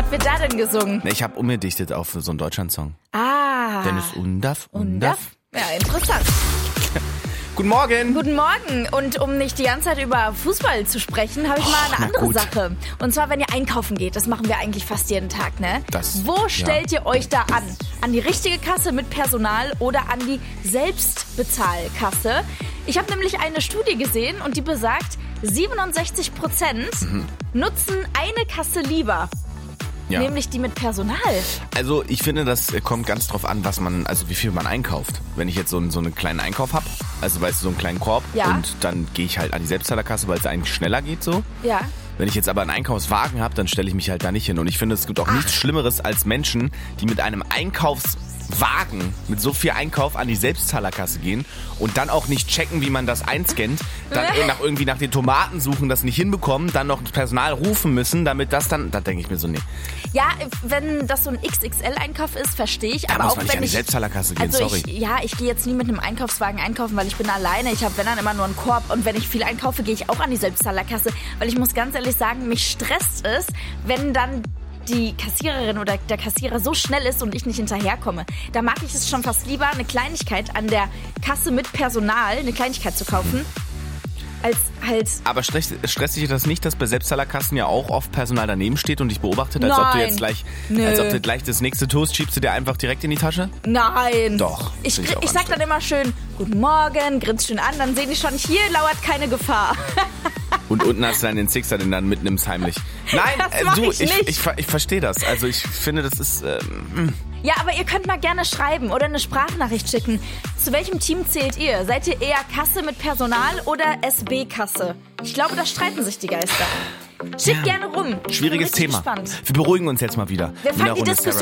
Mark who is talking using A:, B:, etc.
A: Lied wird da denn gesungen?
B: Ich habe umgedichtet auf so einen Deutschland-Song.
A: Ah.
B: Dennis Undaff.
A: Ja, interessant.
B: Guten Morgen.
A: Guten Morgen. Und um nicht die ganze Zeit über Fußball zu sprechen, habe ich mal eine andere Sache. Und zwar, wenn ihr einkaufen geht, das machen wir eigentlich fast jeden Tag, ne? Wo stellt ihr euch da an? An die richtige Kasse mit Personal oder an die Selbstbezahlkasse? Ich habe nämlich eine Studie gesehen und die besagt, 67% nutzen eine Kasse lieber.
B: Ja.
A: Nämlich die mit Personal.
B: Also ich finde, das kommt ganz drauf an, wie viel man einkauft. Wenn ich jetzt so einen kleinen Einkauf habe, also weißt du, so einen kleinen Korb, und dann gehe ich halt an die Selbstzahlerkasse, weil es eigentlich schneller geht so.
A: Ja.
B: Wenn ich jetzt aber einen Einkaufswagen habe, dann stelle ich mich halt da nicht hin. Und ich finde, es gibt auch nichts Schlimmeres als Menschen, die mit einem Einkaufswagen, mit so viel Einkauf an die Selbstzahlerkasse gehen und dann auch nicht checken, wie man das einscannt, dann irgendwie nach den Tomaten suchen, das nicht hinbekommen, dann noch das Personal rufen müssen, damit das dann, da denke ich mir so, nee.
A: Ja, wenn das so ein XXL-Einkauf ist, verstehe ich.
B: Da
A: aber
B: muss
A: auch
B: man nicht
A: wenn
B: an die Selbstzahlerkasse gehen, sorry.
A: Ich gehe jetzt nie mit einem Einkaufswagen einkaufen, weil ich bin alleine. Ich habe, wenn dann, immer nur einen Korb. Und wenn ich viel einkaufe, gehe ich auch an die Selbstzahlerkasse. Weil ich muss ganz ehrlich sagen, mich stresst es, wenn dann die Kassiererin oder der Kassierer so schnell ist und ich nicht hinterherkomme. Da mag ich es schon fast lieber, eine Kleinigkeit an der Kasse mit Personal, eine Kleinigkeit zu kaufen, als halt...
B: Aber stresst dich das nicht, dass bei Selbstzahlerkassen ja auch oft Personal daneben steht und dich beobachtet, als ob du jetzt gleich, das nächste Toast schiebst du dir einfach direkt in die Tasche?
A: Nein.
B: Doch.
A: Ich sag dann immer schön, guten Morgen, grinst schön an, dann sehen die schon, hier lauert keine Gefahr.
B: Und unten hast du dann den Sixer, den dann mitnimmst heimlich. Nein, ich verstehe das. Also ich finde, das ist...
A: Ja, aber ihr könnt mal gerne schreiben oder eine Sprachnachricht schicken. Zu welchem Team zählt ihr? Seid ihr eher Kasse mit Personal oder SB-Kasse? Ich glaube, da streiten sich die Geister. Schickt gerne rum.
B: Schwieriges Thema.
A: Spannend.
B: Wir beruhigen uns jetzt mal wieder.
A: Wir fangen die Diskussion